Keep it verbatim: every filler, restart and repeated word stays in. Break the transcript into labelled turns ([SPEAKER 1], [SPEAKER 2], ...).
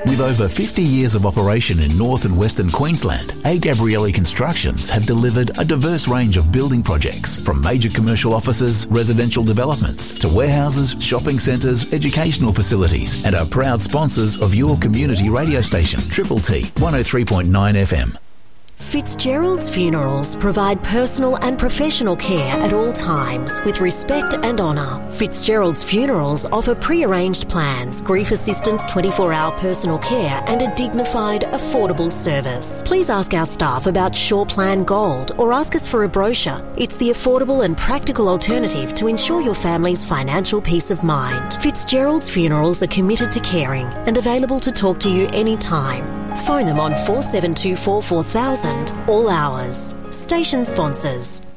[SPEAKER 1] With over fifty years of operation in North and Western Queensland, A. Gabrielli Constructions have delivered a diverse range of building projects from major commercial offices, residential developments to warehouses, shopping centres, educational facilities, and are proud sponsors of your community radio station, Triple T one oh three point nine F M.
[SPEAKER 2] Fitzgerald's Funerals provide personal and professional care at all times with respect and honour. Fitzgerald's Funerals offer pre-arranged plans, grief assistance, twenty-four hour personal care and a dignified, affordable service. Please ask our staff about Sure Plan Gold or ask us for a brochure. It's the affordable and practical alternative to ensure your family's financial peace of mind. Fitzgerald's Funerals are committed to caring and available to talk to you anytime. Phone them on four seven two four four thousand all hours. Station sponsors.